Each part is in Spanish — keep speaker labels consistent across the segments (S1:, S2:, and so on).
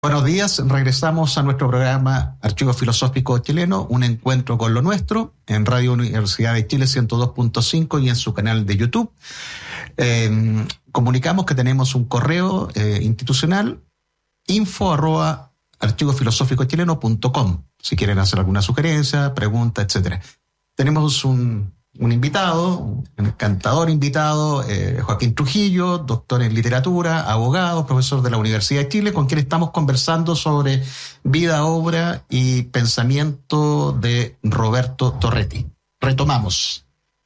S1: Buenos días, regresamos a nuestro programa Archivo Filosófico Chileno, un encuentro con lo nuestro, en Radio Universidad de Chile 102.5 y en su canal de YouTube. Comunicamos que tenemos un correo institucional, info@archivofilosóficochileno.com, si quieren hacer alguna sugerencia, pregunta, etcétera. Tenemos un invitado, un encantador invitado, Joaquín Trujillo, doctor en literatura, abogado, profesor de la Universidad de Chile, con quien estamos conversando sobre vida, obra y pensamiento de Roberto Torretti. Retomemos,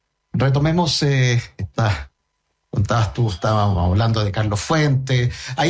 S1: contabas tú, estábamos hablando de Carlos Fuentes.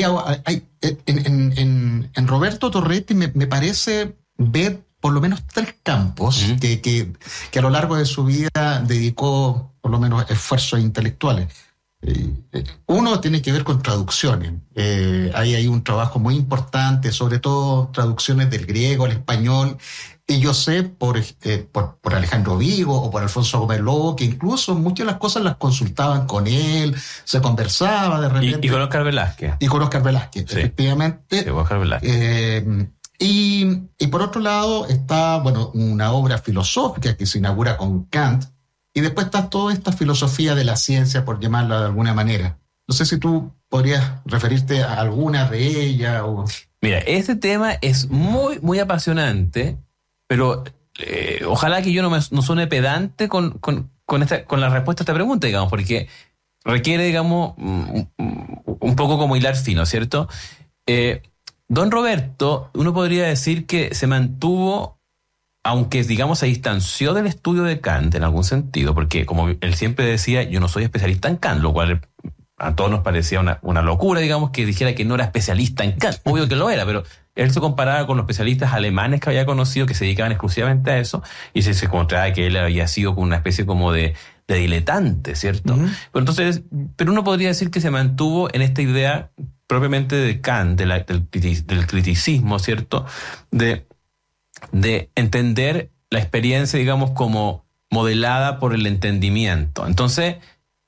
S1: En Roberto Torretti me parece ver por lo menos tres campos que a lo largo de su vida dedicó por lo menos esfuerzos intelectuales. Uno tiene que ver con traducciones. Ahí hay un trabajo muy importante, sobre todo traducciones del griego al español. Y yo sé por Alejandro Vigo o por Alfonso Gómez Lobo que incluso muchas de las cosas las consultaban con él, se conversaba de repente.
S2: Y con Óscar Velázquez.
S1: Sí, efectivamente.
S2: Óscar Velázquez.
S1: Y por otro lado está, una obra filosófica que se inaugura con Kant, y después está toda esta filosofía de la ciencia, por llamarla de alguna manera. No sé si tú podrías referirte a alguna de ellas.
S2: Mira, este tema es muy, muy apasionante, pero ojalá que yo no suene pedante con la respuesta a esta pregunta, digamos, porque requiere, digamos, un poco como hilar fino, ¿cierto? Don Roberto, uno podría decir que se mantuvo, aunque digamos se distanció del estudio de Kant en algún sentido, porque como él siempre decía, yo no soy especialista en Kant, lo cual a todos nos parecía una locura, digamos, que dijera que no era especialista en Kant. Obvio que lo era, pero él se comparaba con los especialistas alemanes que había conocido que se dedicaban exclusivamente a eso, y se encontraba que él había sido como una especie como de diletante, ¿cierto?
S1: Uh-huh.
S2: Pero uno podría decir que se mantuvo en esta idea propiamente de Kant, del criticismo, ¿cierto? De entender la experiencia, digamos, como modelada por el entendimiento. Entonces,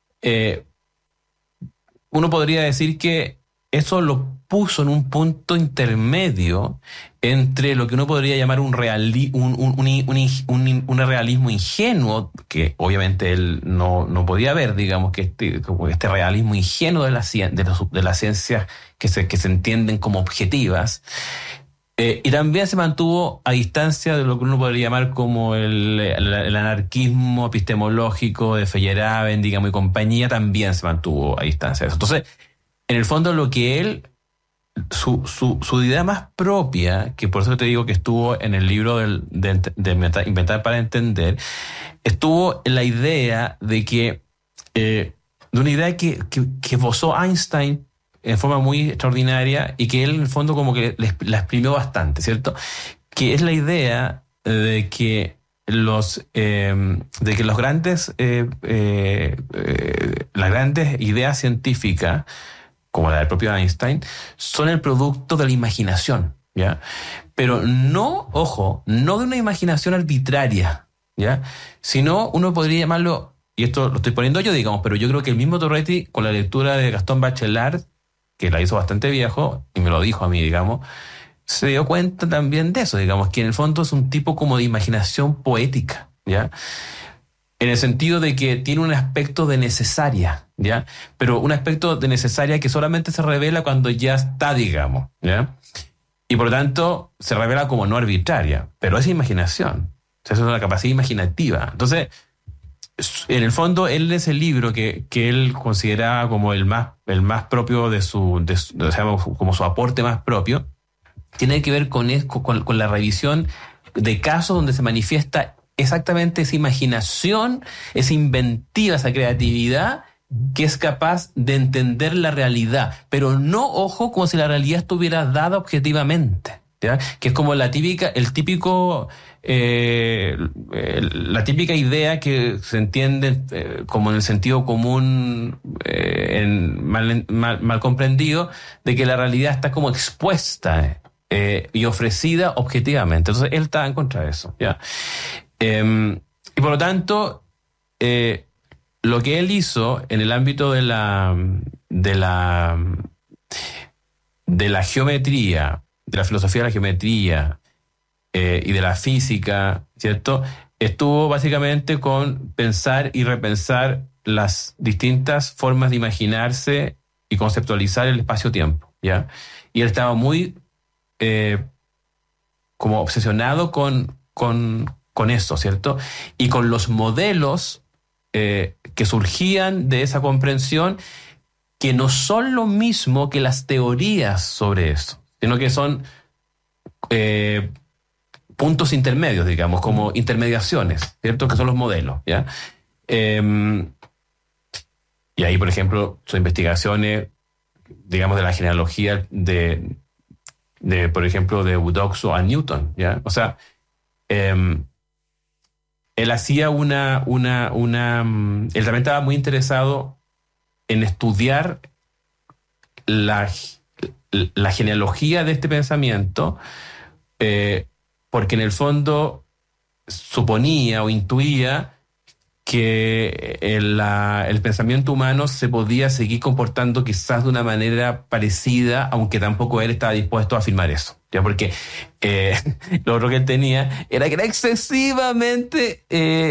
S2: uno podría decir que eso lo puso en un punto intermedio entre lo que uno podría llamar un realismo ingenuo, que obviamente él no podía ver, digamos, que este realismo ingenuo de las ciencias que se entienden como objetivas, y también se mantuvo a distancia de lo que uno podría llamar como el anarquismo epistemológico de Feyerabend, digamos, y compañía, también se mantuvo a distancia de eso. Entonces, en el fondo, lo que él, su idea más propia, que por eso te digo que estuvo en el libro de Inventar para Entender, estuvo en la idea de una idea que esbozó Einstein en forma muy extraordinaria y que él en el fondo como que la exprimió bastante, ¿cierto? Que es la idea de que las grandes ideas científicas, como la del propio Einstein, son el producto de la imaginación, ¿ya? Pero no de una imaginación arbitraria, ¿ya? Sino uno podría llamarlo, y esto lo estoy poniendo yo, digamos, pero yo creo que el mismo Torretti, con la lectura de Gastón Bachelard, que la hizo bastante viejo, y me lo dijo a mí, digamos, se dio cuenta también de eso, digamos, que en el fondo es un tipo como de imaginación poética, ¿ya? En el sentido de que tiene un aspecto de necesaria, ¿ya? Pero un aspecto de necesaria que solamente se revela cuando ya está, digamos, ¿ya? Y por lo tanto se revela como no arbitraria, pero es imaginación. O sea, eso es una capacidad imaginativa. Entonces, en el fondo, él es el libro que él consideraba como el más propio como su aporte más propio, tiene que ver con la revisión de casos donde se manifiesta exactamente esa imaginación, esa inventiva, esa creatividad que es capaz de entender la realidad, pero no, como si la realidad estuviera dada objetivamente, ¿ya? Que es como la típica idea que se entiende como en el sentido común, mal comprendido, de que la realidad está como expuesta y ofrecida objetivamente. Entonces él está en contra de eso, ¿ya? Y por lo tanto, lo que él hizo en el ámbito de la geometría, la filosofía de la geometría y de la física, ¿cierto? Estuvo básicamente con pensar y repensar las distintas formas de imaginarse y conceptualizar el espacio-tiempo, ¿ya? Y él estaba muy como obsesionado con eso, ¿cierto? Y con los modelos que surgían de esa comprensión, que no son lo mismo que las teorías sobre eso, sino que son puntos intermedios, digamos, como intermediaciones, ¿cierto? Que son los modelos, ¿ya? Y ahí, por ejemplo, sus investigaciones, digamos, de la genealogía de por ejemplo, de Eudoxo a Newton, ¿ya? O sea, él hacía él también estaba muy interesado en estudiar la genealogía de este pensamiento, porque en el fondo suponía o intuía que el pensamiento humano se podía seguir comportando quizás de una manera parecida, aunque tampoco él estaba dispuesto a afirmar eso, ¿ya? Porque lo otro que él tenía era que era excesivamente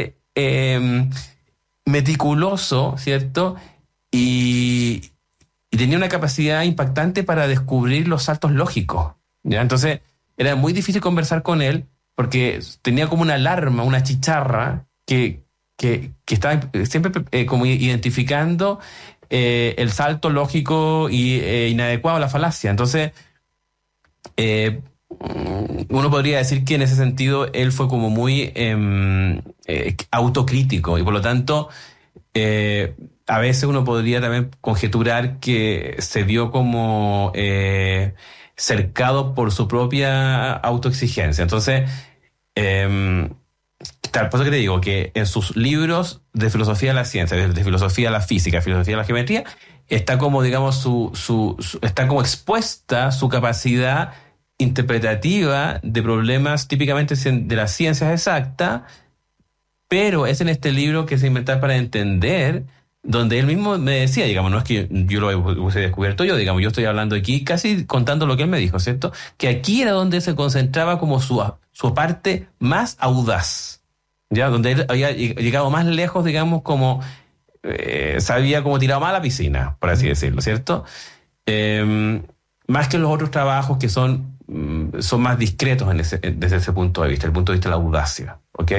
S2: meticuloso, ¿cierto? Y tenía una capacidad impactante para descubrir los saltos lógicos, ¿ya? Entonces era muy difícil conversar con él porque tenía como una alarma, una chicharra que estaba siempre como identificando el salto lógico y inadecuado a la falacia. Entonces, uno podría decir que en ese sentido él fue como muy autocrítico y por lo tanto a veces uno podría también conjeturar que se vio como cercado por su propia autoexigencia. Entonces, por eso que te digo que en sus libros de filosofía de la ciencia, de filosofía de la física, filosofía de la geometría, está como, digamos, está como expuesta su capacidad interpretativa de problemas típicamente de las ciencias exactas, pero es en este libro que se inventa para entender, donde él mismo me decía, digamos, no es que yo lo hubiese descubierto yo, digamos, yo estoy hablando aquí casi contando lo que él me dijo, ¿cierto? Que aquí era donde se concentraba como su parte más audaz, ¿ya? Donde él había llegado más lejos, digamos, como se había como tirado más a la piscina, por así decirlo, ¿cierto? Más que los otros trabajos que son más discretos desde ese punto de vista, el punto de vista de la audacia, ¿ok?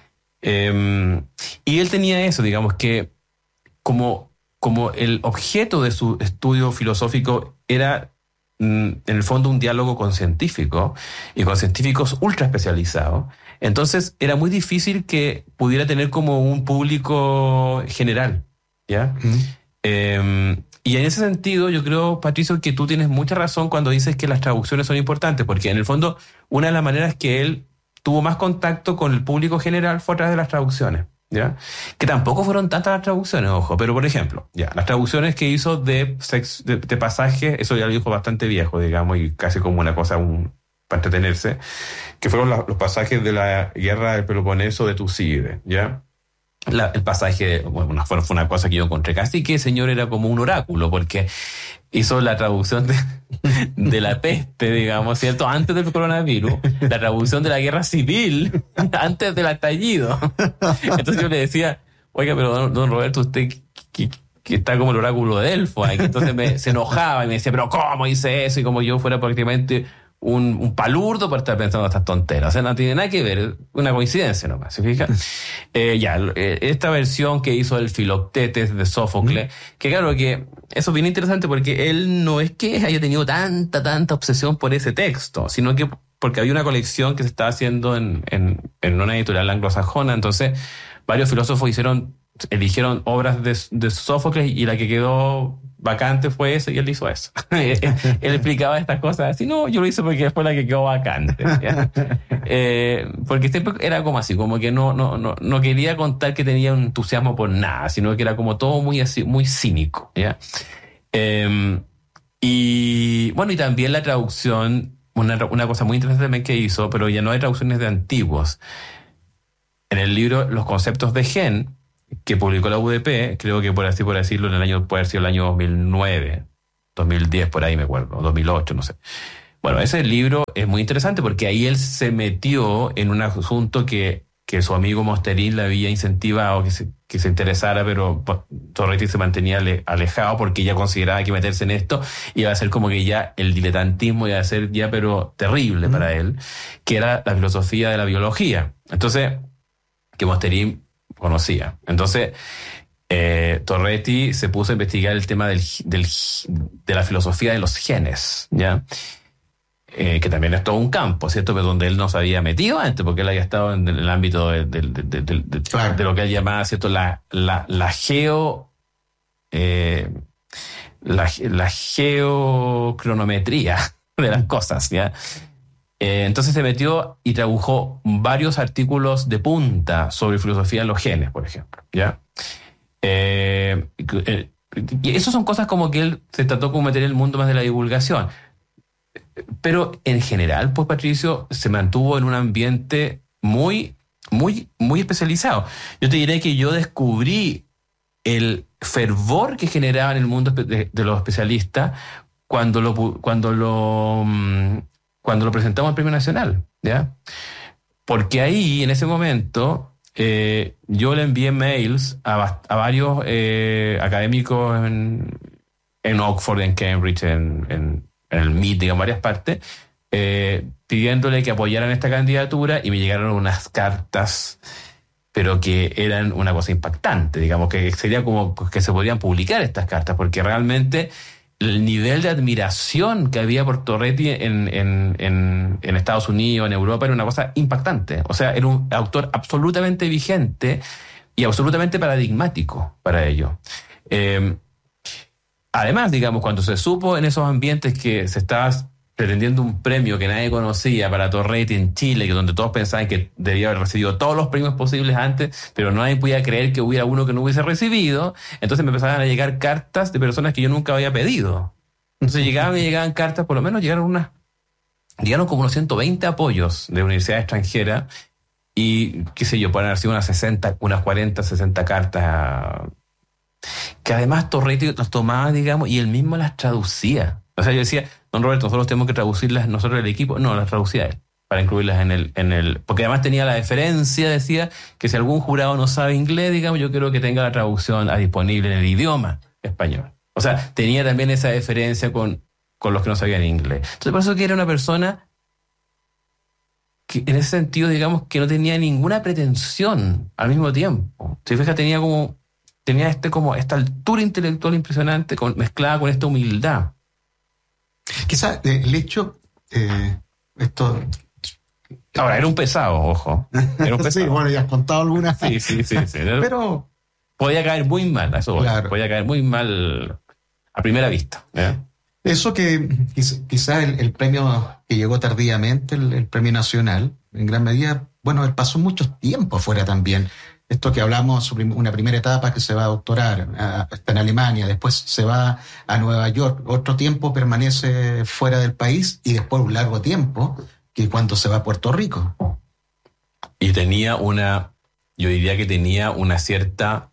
S2: Y él tenía eso, digamos, que como el objeto de su estudio filosófico era en el fondo un diálogo con científicos y con científicos ultra especializados, entonces era muy difícil que pudiera tener como un público general, ¿ya? Y en ese sentido yo creo, Patricio, que tú tienes mucha razón cuando dices que las traducciones son importantes, porque en el fondo una de las maneras que él tuvo más contacto con el público general fue a través de las traducciones, ¿ya? Que tampoco fueron tantas las traducciones, ojo, pero por ejemplo, ya, las traducciones que hizo de pasajes, eso ya lo dijo bastante viejo, digamos, y casi como una cosa para entretenerse, que fueron los pasajes de la guerra del Peloponeso de Tucídides, ¿ya? El pasaje, bueno, fue una cosa que yo encontré casi que el señor era como un oráculo, porque hizo la traducción de la peste, digamos, ¿cierto? Antes del coronavirus, la traducción de la guerra civil, antes del estallido. Entonces yo le decía, oiga, pero don Roberto, usted que está como el oráculo de Delfos, y entonces se enojaba y me decía, pero ¿cómo hice eso? Y como yo fuera prácticamente un palurdo por estar pensando estas tonteras. O sea, no tiene nada que ver, una coincidencia nomás, ¿se fija? Esta versión que hizo el Filoctetes de Sófocles, que claro que eso es bien interesante porque él no es que haya tenido tanta obsesión por ese texto, sino que porque había una colección que se estaba haciendo en una editorial anglosajona, entonces varios filósofos eligieron obras de Sófocles y la que quedó vacante fue eso y él hizo eso. Él explicaba estas cosas así, no, yo lo hice porque fue la que quedó vacante. Porque siempre era como así, como que no quería contar que tenía un entusiasmo por nada, sino que era como todo muy así, muy cínico, ¿ya? Y bueno, y también la traducción, una cosa muy interesante también que hizo, pero ya no hay traducciones de antiguos. En el libro Los conceptos de Gen, que publicó la UDP, creo que por decirlo, puede haber sido el año 2009, 2010, por ahí me acuerdo, 2008, no sé. Bueno, ese libro es muy interesante porque ahí él se metió en un asunto que su amigo Mosterín le había incentivado que se interesara, pero Torretti se mantenía alejado porque ella consideraba que meterse en esto iba a ser como que ya el diletantismo iba a ser ya pero terrible para él, que era la filosofía de la biología. Entonces, que Mosterín conocía. Entonces, Torretti se puso a investigar el tema de la filosofía de los genes, ¿ya? Que también es todo un campo, ¿cierto? Pero donde él no se había metido antes, porque él había estado en el ámbito
S1: Claro.
S2: de lo que él llamaba, ¿cierto? La geocronometría de las cosas, ¿ya? Entonces se metió y tradujo varios artículos de punta sobre filosofía de los genes, por ejemplo, ¿ya? Y eso son cosas como que él se trató de meter en el mundo más de la divulgación. Pero en general, pues Patricio se mantuvo en un ambiente muy, muy, muy especializado. Yo te diré que yo descubrí el fervor que generaba en el mundo de los especialistas cuando lo presentamos al Premio Nacional, ¿ya? Porque ahí, en ese momento, yo le envié mails a varios académicos en Oxford, en Cambridge, en el MIT, digamos, en varias partes, pidiéndole que apoyaran esta candidatura, y me llegaron unas cartas, pero que eran una cosa impactante, digamos, que sería como que se podrían publicar estas cartas, porque realmente el nivel de admiración que había por Torretti en Estados Unidos, en Europa, era una cosa impactante. O sea, era un autor absolutamente vigente y absolutamente paradigmático para ello. Además, digamos, cuando se supo en esos ambientes que se estaba pretendiendo un premio que nadie conocía para Torretti en Chile, que donde todos pensaban que debía haber recibido todos los premios posibles antes, pero nadie podía creer que hubiera uno que no hubiese recibido, entonces me empezaban a llegar cartas de personas que yo nunca había pedido. Entonces llegaban cartas, por lo menos llegaron como unos 120 apoyos de universidades extranjeras, y qué sé yo, pueden haber sido unas 40, 60 cartas, que además Torretti las tomaba, digamos, y él mismo las traducía. O sea, yo decía, don Roberto, nosotros tenemos que traducirlas nosotros, el equipo. No, las traducía él, para incluirlas en el... Porque además tenía la deferencia, decía, que si algún jurado no sabe inglés, digamos, yo quiero que tenga la traducción disponible en el idioma español. O sea, tenía también esa deferencia con los que no sabían inglés. Entonces, por eso que era una persona que, en ese sentido, digamos, que no tenía ninguna pretensión al mismo tiempo. Si fijas, tenía como esta altura intelectual impresionante mezclada con esta humildad.
S1: Quizás el hecho, esto...
S2: Ahora, era un pesado, ojo. Era un pesado.
S1: Sí, bueno, ya has contado algunas.
S2: Sí.
S1: Pero...
S2: podía caer muy mal, a eso voy.
S1: Claro.
S2: Podía caer muy mal a primera vista.
S1: Eso que quizás el premio que llegó tardíamente, el premio nacional, en gran medida, bueno, él pasó mucho tiempo afuera también. Esto que hablamos, una primera etapa que se va a doctorar, está en Alemania, después se va a Nueva York, otro tiempo permanece fuera del país, y después un largo tiempo que cuando se va a Puerto Rico.
S2: Y yo diría que tenía una cierta...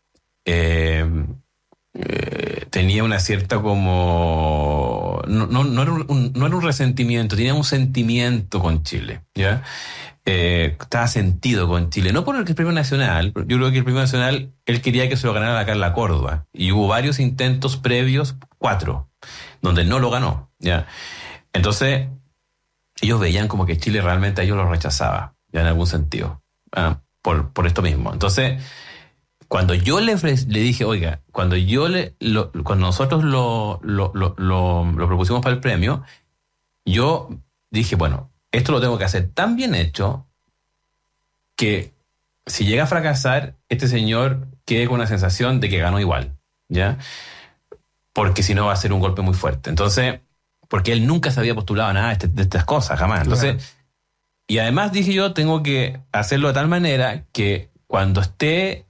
S2: tenía una cierta como... No era un resentimiento, tenía un sentimiento con Chile, ¿ya? Estaba sentido con Chile, no por el premio nacional. Yo creo que el premio nacional él quería que se lo ganara la Carla Córdoba, y hubo varios intentos previos, 4, donde no lo ganó, ¿ya? Entonces ellos veían como que Chile realmente a ellos lo rechazaba, ya, en algún sentido, por esto mismo. Entonces, cuando yo le dije, oiga, cuando nosotros lo propusimos para el premio, yo dije, bueno, esto lo tengo que hacer tan bien hecho que si llega a fracasar, este señor quede con la sensación de que ganó igual, ¿ya? Porque si no va a ser un golpe muy fuerte. Entonces, porque él nunca se había postulado a nada de estas cosas, jamás. Entonces, claro. Y además dije yo, tengo que hacerlo de tal manera que cuando se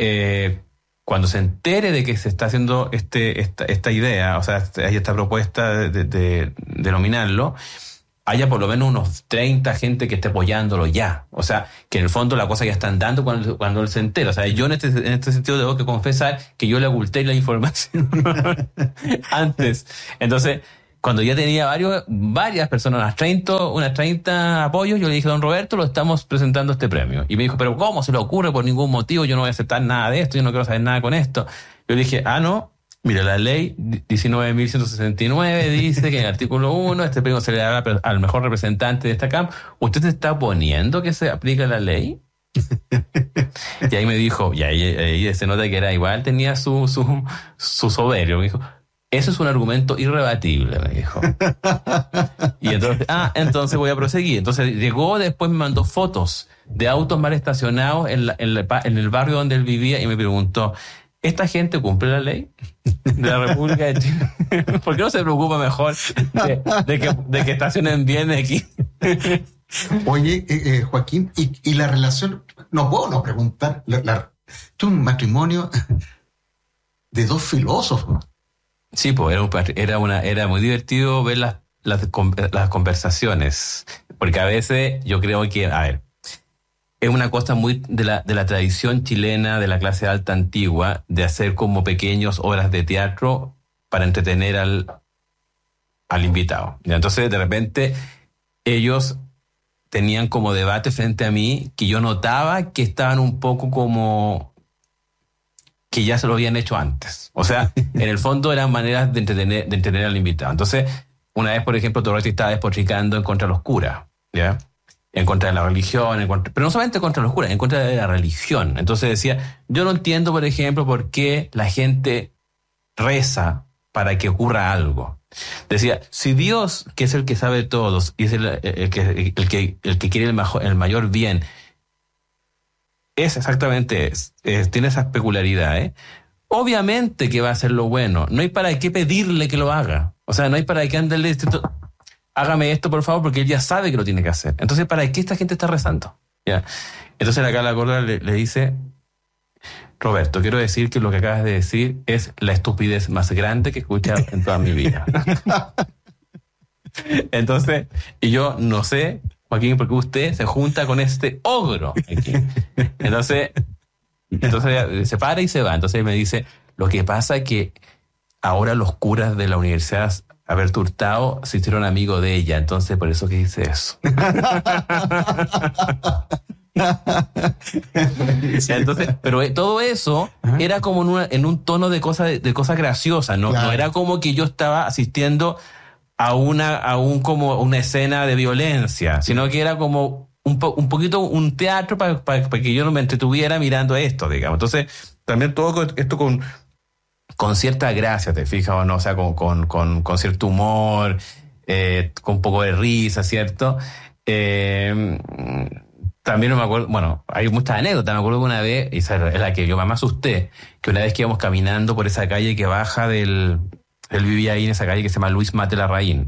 S2: entere de que se está haciendo esta idea, o sea, hay esta propuesta de nominarlo, haya por lo menos unos 30 gente que esté apoyándolo ya. O sea, que en el fondo la cosa ya está andando cuando él se entera. O sea, yo en este sentido debo que confesar que yo le oculté la información antes. Entonces, cuando ya tenía varias personas, unas 30 apoyos, yo le dije, don Roberto, lo estamos presentando este premio. Y me dijo, pero ¿cómo se le ocurre? Por ningún motivo, yo no voy a aceptar nada de esto, yo no quiero saber nada con esto. Yo le dije, no, mira, la ley 19.169 dice que en el artículo 1 este premio se le dará al mejor representante de esta CAM. ¿Usted se está oponiendo que se aplique la ley? Y ahí me dijo, y ahí se nota que era igual, tenía su soberbio. Me dijo, eso es un argumento irrebatible, me dijo. Y entonces voy a proseguir. Entonces llegó, después me mandó fotos de autos mal estacionados en el barrio donde él vivía y me preguntó, ¿esta gente cumple la ley de la República de Chile? ¿Por qué no se preocupa mejor de que estacionen bien aquí?
S1: Oye, Joaquín, y la relación, no puedo no preguntar, tú un matrimonio de dos filósofos.
S2: Sí, pues era muy divertido ver las conversaciones, porque a veces yo creo que, es una cosa muy de la tradición chilena, de la clase alta antigua, de hacer como pequeñas obras de teatro para entretener al invitado. Y entonces, de repente, ellos tenían como debate frente a mí que yo notaba que estaban un poco como que ya se lo habían hecho antes. O sea, en el fondo eran maneras de entretener al invitado. Entonces, una vez, por ejemplo, Torretti estaba despotricando en contra de los curas, ¿ya? En contra de la religión, pero no solamente contra los curas, en contra de la religión. Entonces decía, yo no entiendo, por ejemplo, por qué la gente reza para que ocurra algo. Decía, si Dios, que es el que sabe todos, y es el que quiere el mayor bien, tiene esa peculiaridad, obviamente que va a hacer lo bueno. No hay para qué pedirle que lo haga. O sea, no hay para qué andarle diciendo, hágame esto, por favor, porque él ya sabe que lo tiene que hacer. Entonces, ¿para qué esta gente está rezando? ¿Ya? Entonces acá la Córdoba le dice, Roberto, quiero decir que lo que acabas de decir es la estupidez más grande que he escuchado en toda mi vida. Entonces, y yo no sé, Joaquín, por qué usted se junta con este ogro aquí. Entonces se para y se va. Entonces él me dice, lo que pasa es que ahora los curas de la Universidad Alberto Hurtado se hicieron amigos de ella, entonces por eso que dice eso. Entonces, pero todo eso era como en un tono de cosa graciosa, ¿no?
S1: Claro.
S2: No era como que yo estaba asistiendo a como una escena de violencia, sino que era como un poquito un teatro para que yo no me entretuviera mirando esto, digamos. Entonces, también todo esto con cierta gracia, ¿te fijas o no? O sea, con cierto humor, con un poco de risa, ¿cierto? También no me acuerdo, bueno, hay muchas anécdotas. Me acuerdo que una vez, y esa es la que yo más me asusté, que una vez que íbamos caminando por esa calle que baja él vivía ahí en esa calle que se llama Luis Mate Larraín,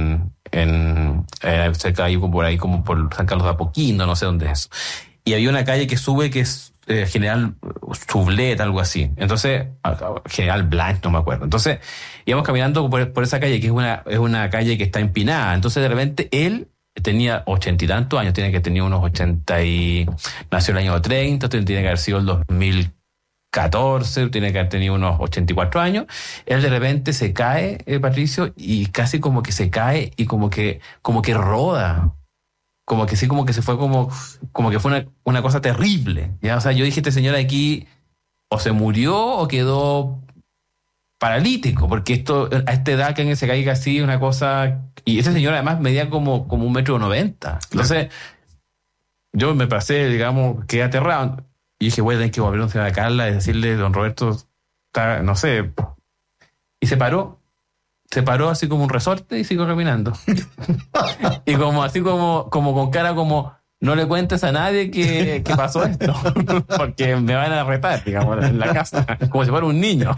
S2: cerca ahí, como por San Carlos de Apoquindo, no sé dónde es eso. Y había una calle que sube que es General Sublet, algo así. Entonces, General Blanc, no me acuerdo. Entonces, íbamos caminando por esa calle, que es una calle que está empinada. Entonces, de repente, él tenía 80 y tantos años, tiene que tener unos 80 y... Nació el año 30, tiene que haber sido el 2014, tiene que haber tenido unos 84 años. Él de repente se cae, Patricio, y casi como que se cae y como que roda. Como que sí, como que se fue como que fue una cosa terrible, ¿ya? O sea, yo dije, este señor aquí o se murió o quedó paralítico, porque esto, a esta edad que alguien se caiga así, una cosa... Y ese señor además medía como 1,90 m. Entonces, yo me pasé, digamos, quedé aterrado. Y dije, voy a tener que volver a señora Carla y decirle, don Roberto, está, no sé. Y se paró así como un resorte y siguió caminando. Y así como con cara como, no le cuentes a nadie que pasó esto, porque me van a retar, digamos, en la casa, como si fuera un niño.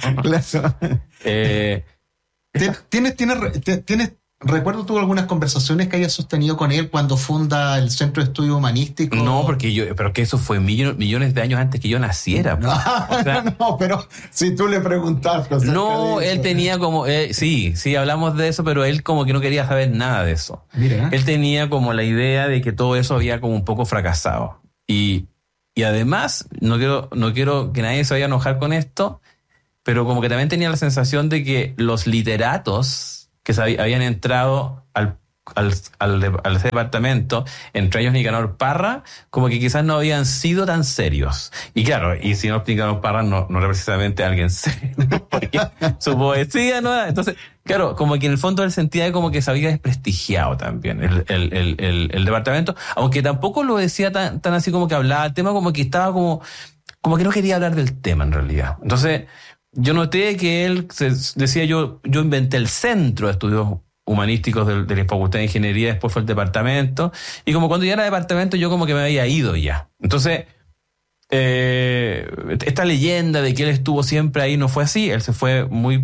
S1: ¿Tienes ¿recuerdo tú algunas conversaciones que hayas sostenido con él cuando funda el Centro de Estudio Humanístico?
S2: No, pero que eso fue millones de años antes que yo naciera.
S1: No, o sea, no, pero si tú le preguntaste.
S2: No, él tenía como... sí, hablamos de eso, pero él como que no quería saber nada de eso.
S1: Mira.
S2: Él tenía como la idea de que todo eso había como un poco fracasado. Y además, no quiero que nadie se vaya a enojar con esto, pero como que también tenía la sensación de que los literatos que habían entrado al ese departamento, entre ellos Nicanor Parra, como que quizás no habían sido tan serios. Y claro, y si no, Nicanor Parra no era precisamente alguien serio, porque su poesía no era. Entonces, claro, como que en el fondo él sentía como que se había desprestigiado también el departamento, aunque tampoco lo decía tan así como que hablaba del tema, como que estaba como que no quería hablar del tema en realidad. Entonces, yo noté que él decía, yo inventé el centro de estudios humanísticos de la Facultad de Ingeniería, después fue el departamento, y como cuando ya era departamento yo como que me había ido ya. Entonces, esta leyenda de que él estuvo siempre ahí no fue así, él se fue muy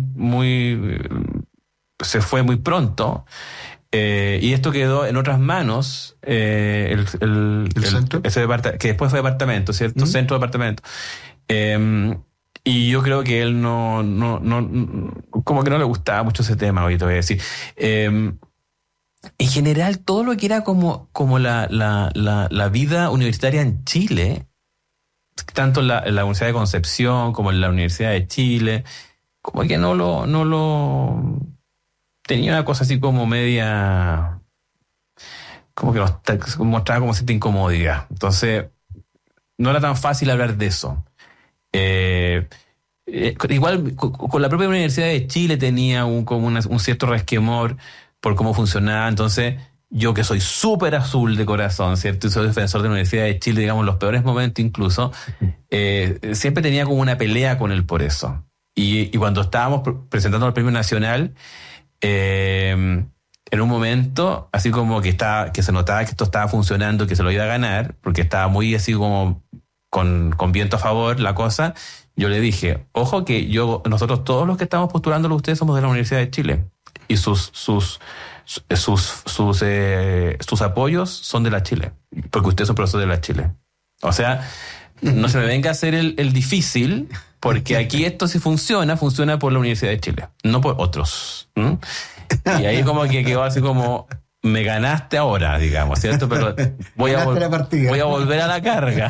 S2: pronto, y esto quedó en otras manos, el
S1: centro,
S2: que después fue departamento, ¿cierto? Centro departamento. Y yo creo que él no, como que no le gustaba mucho ese tema, hoy te voy a decir. En general, todo lo que era como la vida universitaria en Chile, tanto en la Universidad de Concepción como en la Universidad de Chile, como que no lo tenía una cosa así como media, como que mostraba como cierta incomodidad. Entonces, no era tan fácil hablar de eso. Igual con la propia Universidad de Chile tenía un cierto resquemor por cómo funcionaba. Entonces yo, que soy súper azul de corazón, ¿cierto? Y soy defensor de la Universidad de Chile, digamos, los peores momentos incluso, siempre tenía como una pelea con él por eso. Y cuando estábamos presentando el Premio Nacional, en un momento, así como que se notaba que esto estaba funcionando, que se lo iba a ganar, porque estaba muy así como con viento a favor la cosa, yo le dije, ojo que nosotros todos los que estamos postulándolo, ustedes somos de la Universidad de Chile, y sus apoyos son de la Chile, porque ustedes son profesores de la Chile. O sea, no se me venga a hacer el difícil, porque aquí esto si funciona por la Universidad de Chile, no por otros. Y ahí como que quedó así como, me ganaste ahora, digamos, ¿cierto? Pero voy a volver a la carga.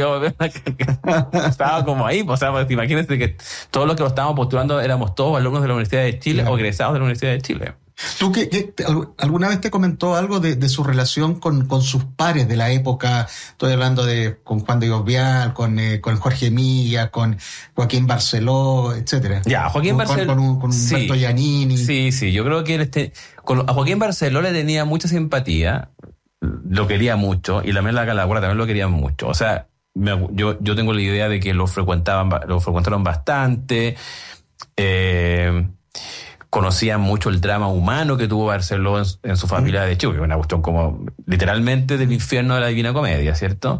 S2: Estaba como ahí, o sea, imagínense que todos los que lo estábamos postulando éramos todos alumnos de la Universidad de Chile, claro, o egresados de la Universidad de Chile.
S1: ¿Tú alguna vez te comentó algo de su relación con sus pares de la época? Estoy hablando con Juan de Dios Vial, con Jorge Milla, con Joaquín Barceló, etcétera.
S2: Ya, Joaquín Barceló.
S1: Con Humberto Giannini.
S2: Sí, yo creo que a Joaquín Barceló le tenía mucha simpatía, lo quería mucho, y la Mela Calagüera también lo querían mucho. O sea, yo tengo la idea de que lo frecuentaron bastante, conocían mucho el drama humano que tuvo Barceló en su familia de Chile, que es una cuestión como literalmente del infierno de la Divina Comedia, ¿cierto?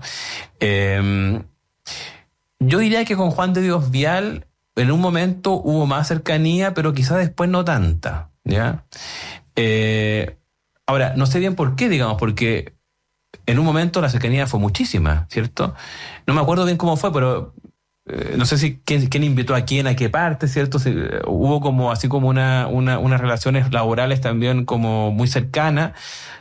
S2: Yo diría que con Juan de Dios Vial en un momento hubo más cercanía, pero quizás después no tanta, ¿ya? Ahora, no sé bien por qué, digamos, porque en un momento la cercanía fue muchísima, ¿cierto? No me acuerdo bien cómo fue, pero no sé si quién invitó a quién, a qué parte, ¿cierto? Hubo como así como unas relaciones laborales también como muy cercanas,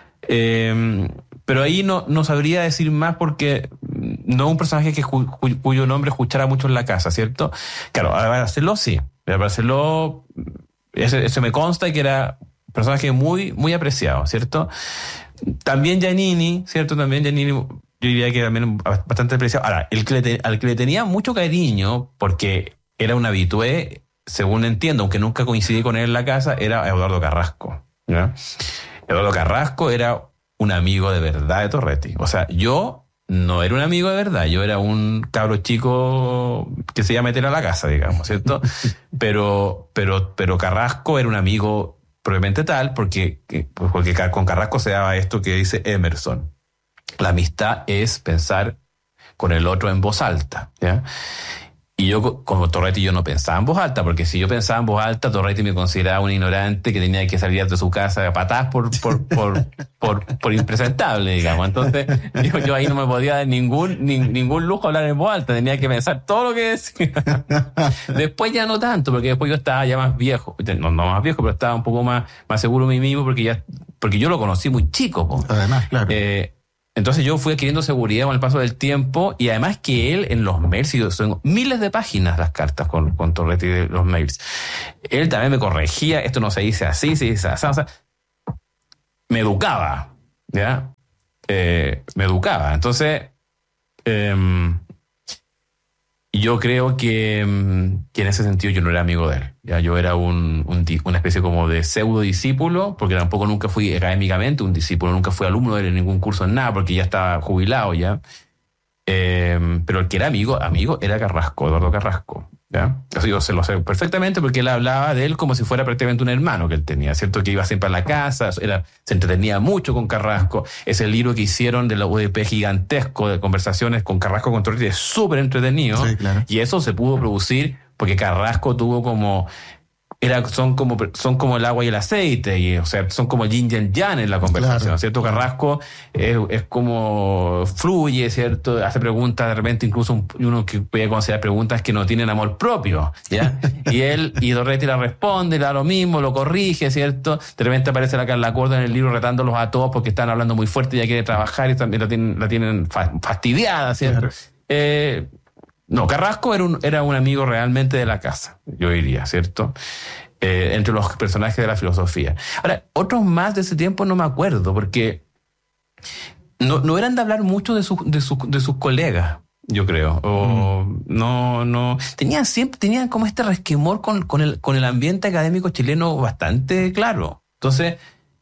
S2: pero ahí no sabría decir más porque no es un personaje cuyo nombre escuchara mucho en la casa, ¿cierto? Claro, a Barceló sí, a Barceló eso me consta que era un personaje muy, muy apreciado, ¿cierto? También Giannini, ¿cierto? También Giannini, yo diría que también bastante apreciado. Ahora, al que le tenía mucho cariño, porque era un habitué, según entiendo, aunque nunca coincidí con él en la casa, era Eduardo Carrasco, ¿ya? Eduardo Carrasco era un amigo de verdad de Torretti. O sea, yo no era un amigo de verdad, yo era un cabro chico que se iba a meter a la casa, digamos, ¿cierto? Pero Carrasco era un amigo propiamente tal, porque con Carrasco se daba esto que dice Emerson: la amistad es pensar con el otro en voz alta, ¿ya? Y yo, como Torretti, yo no pensaba en voz alta, porque si yo pensaba en voz alta, Torretti me consideraba un ignorante que tenía que salir de su casa a patadas por impresentable, digamos. Entonces, yo ahí no me podía dar ningún lujo hablar en voz alta, tenía que pensar todo lo que decía. Después ya no tanto, porque después yo estaba ya más viejo, no más viejo, pero estaba un poco más seguro de mí mismo, porque yo lo conocí muy chico, po.
S1: Además, claro.
S2: Entonces yo fui adquiriendo seguridad con el paso del tiempo, y además que él en los mails, y son miles de páginas las cartas con Torretti de los mails, él también me corregía, esto no se dice así, se dice así, o sea, me educaba, ¿ya? Me educaba. Entonces, yo creo que en ese sentido yo no era amigo de él. Ya, yo era una especie como de pseudo discípulo, porque tampoco nunca fui académicamente un discípulo, nunca fui alumno de ningún curso en nada, porque ya estaba jubilado ya. Pero el que era amigo era Carrasco, Eduardo Carrasco. ¿Ya? Eso yo se lo sé perfectamente, porque él hablaba de él como si fuera prácticamente un hermano que él tenía, ¿cierto? Que iba siempre a la casa, se entretenía mucho con Carrasco. Ese libro que hicieron de la UDP gigantesco de conversaciones con Carrasco con Torretti es súper entretenido. Sí, claro. Y eso se pudo producir porque Carrasco tuvo como... son como el agua y el aceite, y, o sea, son como el yin y el yang en la conversación, claro. ¿Cierto? Carrasco es como fluye, ¿cierto? Hace preguntas, de repente incluso uno que puede considerar preguntas que no tienen amor propio, ¿ya? y Torretti la responde, le da lo mismo, lo corrige, ¿cierto? De repente aparece la Carla Corda en el libro retándolos a todos porque están hablando muy fuerte y ya quiere trabajar y también la tienen fastidiada, ¿cierto? Claro. No, Carrasco era un amigo realmente de la casa, yo diría, ¿cierto? Entre los personajes de la filosofía. Ahora, otros más de ese tiempo no me acuerdo, porque no eran de hablar mucho de sus colegas, yo creo. O no. Tenían como este resquemor con el ambiente académico chileno bastante claro. Entonces,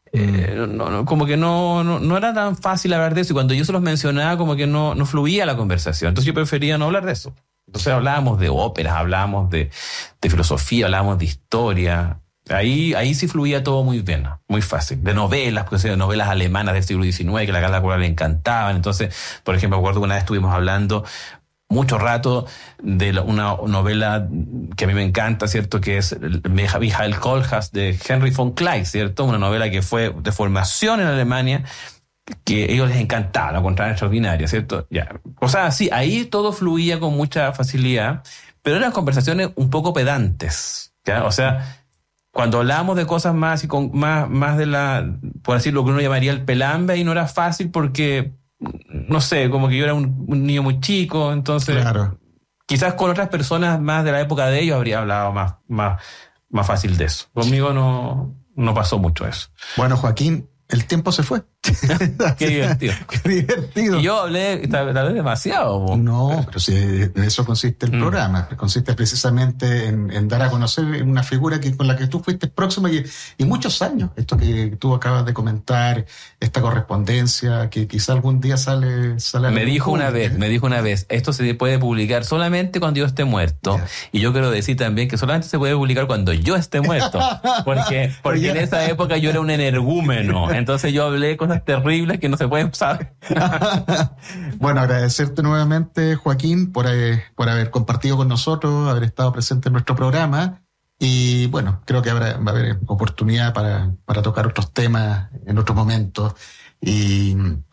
S2: como que no era tan fácil hablar de eso, y cuando yo se los mencionaba como que no fluía la conversación, entonces yo prefería no hablar de eso. Entonces hablábamos de óperas, hablábamos de filosofía, hablábamos de historia. Ahí sí fluía todo muy bien, muy fácil. De novelas, porque de novelas alemanas del siglo XIX que a la Carla Corda le encantaban. Entonces, por ejemplo, me acuerdo que una vez estuvimos hablando mucho rato de una novela que a mí me encanta, ¿cierto? Que es Michael Kohlhaas de Henry von Kleist, ¿cierto? Una novela que fue de formación en Alemania, que a ellos les encantaba, la encontraban extraordinaria, ¿cierto? Ya. O sea, sí, ahí todo fluía con mucha facilidad, pero eran conversaciones un poco pedantes, ¿ya? O sea, cuando hablábamos de cosas más y con más de por decir lo que uno llamaría el pelambre, ahí no era fácil porque, no sé, como que yo era un niño muy chico, entonces claro. Quizás con otras personas más de la época de ellos habría hablado más fácil de eso. Conmigo no pasó mucho eso.
S1: Bueno, Joaquín, el tiempo se fue.
S2: Qué divertido.
S1: Qué divertido.
S2: Y yo hablé tal vez demasiado.
S1: No, pero sí, de eso consiste el programa. Consiste precisamente en dar a conocer una figura con la que tú fuiste próxima y muchos años. Esto que tú acabas de comentar, esta correspondencia que quizá algún día sale a
S2: me dijo una vez, esto se puede publicar solamente cuando yo esté muerto. Yeah. Y yo quiero decir también que solamente se puede publicar cuando yo esté muerto. Porque en esa época yo era un energúmeno. Entonces yo hablé cosas terribles que no se pueden saber.
S1: Bueno, agradecerte nuevamente, Joaquín, por haber compartido con nosotros, haber estado presente en nuestro programa. Y bueno, creo que va a haber oportunidad para tocar otros temas en otros momentos. Y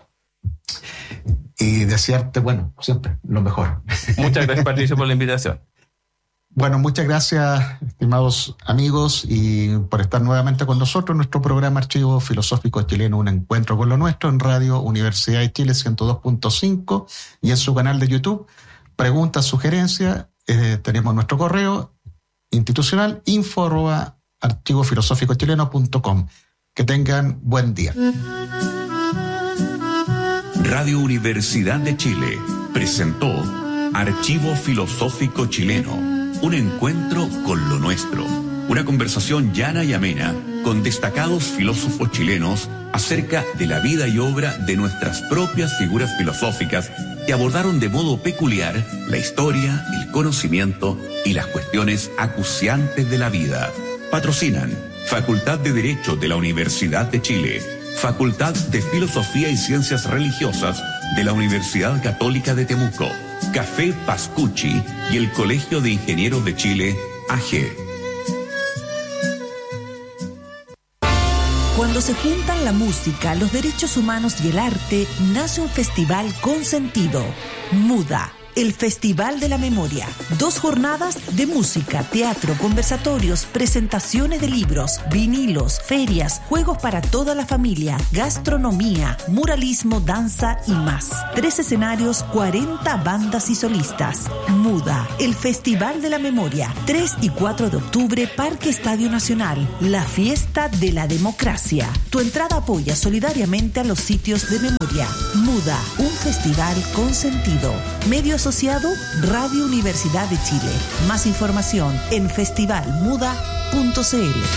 S1: desearte, bueno, siempre lo mejor.
S2: Muchas gracias, Patricio, por la invitación.
S1: Bueno, muchas gracias, estimados amigos, y por estar nuevamente con nosotros en nuestro programa Archivo Filosófico Chileno, un encuentro con lo nuestro en Radio Universidad de Chile 102.5 y en su canal de YouTube. Preguntas, sugerencias, tenemos nuestro correo institucional info@archivofilosóficochileno.com. Que tengan buen día.
S3: Radio Universidad de Chile presentó Archivo Filosófico Chileno. Un encuentro con lo nuestro. Una conversación llana y amena con destacados filósofos chilenos acerca de la vida y obra de nuestras propias figuras filosóficas que abordaron de modo peculiar la historia, el conocimiento y las cuestiones acuciantes de la vida. Patrocinan Facultad de Derecho de la Universidad de Chile, Facultad de Filosofía y Ciencias Religiosas de la Universidad Católica de Temuco, Café Pascucci y el Colegio de Ingenieros de Chile, AG.
S4: Cuando se juntan la música, los derechos humanos y el arte, nace un festival con sentido. MUDA, el Festival de la Memoria. 2 jornadas de música, teatro, conversatorios, presentaciones de libros, vinilos, ferias, juegos para toda la familia, gastronomía, muralismo, danza y más. 3 escenarios, 40 bandas y solistas. Muda, el Festival de la Memoria. 3 y 4 de octubre, Parque Estadio Nacional. La fiesta de la democracia. Tu entrada apoya solidariamente a los sitios de memoria. Muda, un festival con sentido. Medio asociado, Radio Universidad de Chile. Más información en festivalmuda.cl.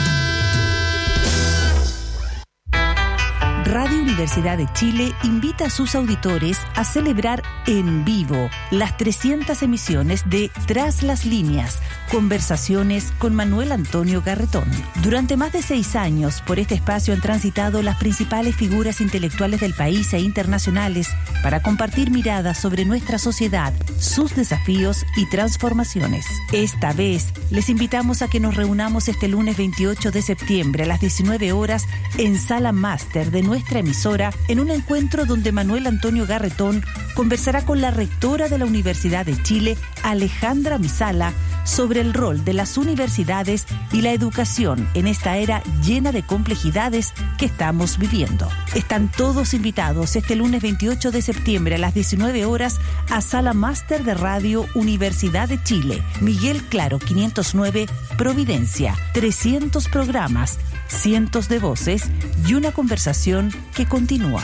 S4: Radio Universidad de Chile invita a sus auditores a celebrar en vivo las 300 emisiones de Tras las Líneas, conversaciones con Manuel Antonio Garretón. Durante más de 6 años, por este espacio han transitado las principales figuras intelectuales del país e internacionales para compartir miradas sobre nuestra sociedad, sus desafíos y transformaciones. Esta vez, les invitamos a que nos reunamos este lunes 28 de septiembre a las 19 horas en Sala Máster de nuestra emisora, en un encuentro donde Manuel Antonio Garretón conversará con la rectora de la Universidad de Chile, Alejandra Misala, sobre el rol de las universidades y la educación en esta era llena de complejidades que estamos viviendo. Están todos invitados este lunes 28 de septiembre a las 19 horas a Sala Máster de Radio Universidad de Chile, Miguel Claro 509, Providencia. 300 programas, cientos de voces y una conversación que continúa.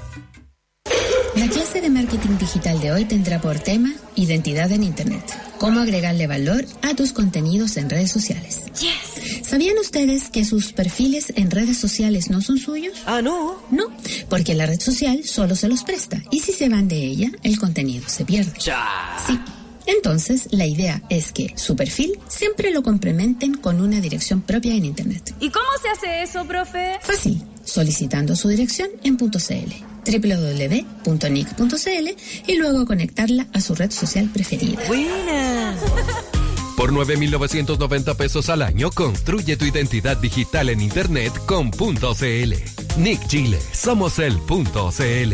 S5: La clase de marketing digital de hoy tendrá por tema identidad en Internet. Cómo agregarle valor a tus contenidos en redes sociales.
S6: Yes.
S5: ¿Sabían ustedes que sus perfiles en redes sociales no son suyos?
S6: Ah, ¿no?
S5: No, porque la red social solo se los presta. Y si se van de ella, el contenido se pierde.
S6: Ya.
S5: Sí. Entonces, la idea es que su perfil siempre lo complementen con una dirección propia en Internet.
S6: ¿Y cómo se hace eso, profe?
S5: Fácil, solicitando su dirección en .cl, www.nic.cl y luego conectarla a su red social preferida.
S6: ¡Buena!
S7: Por 9.990 pesos al año, construye tu identidad digital en Internet con .cl. Nick Chile, somos el .cl.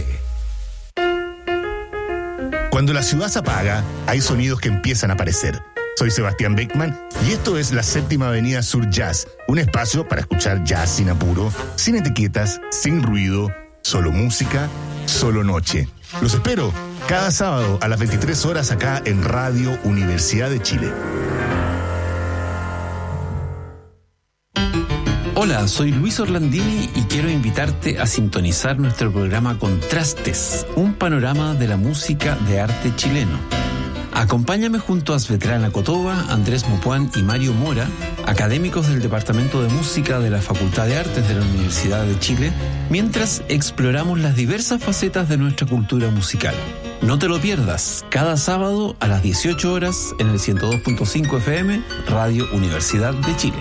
S8: Cuando la ciudad se apaga, hay sonidos que empiezan a aparecer. Soy Sebastián Beckman y esto es la 7ª Avenida Sur Jazz, un espacio para escuchar jazz sin apuro, sin etiquetas, sin ruido, solo música, solo noche. Los espero cada sábado a las 23 horas acá en Radio Universidad de Chile.
S9: Hola, soy Luis Orlandini y quiero invitarte a sintonizar nuestro programa Contrastes, un panorama de la música de arte chileno. Acompáñame junto a Svetlana Kotova, Andrés Mopuán y Mario Mora, académicos del Departamento de Música de la Facultad de Artes de la Universidad de Chile, mientras exploramos las diversas facetas de nuestra cultura musical. No te lo pierdas, cada sábado a las 18 horas en el 102.5 FM, Radio Universidad de Chile.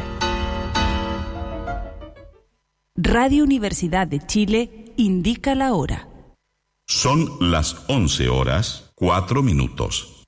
S4: Radio Universidad de Chile indica la hora.
S3: Son las 11 horas, 4 minutos.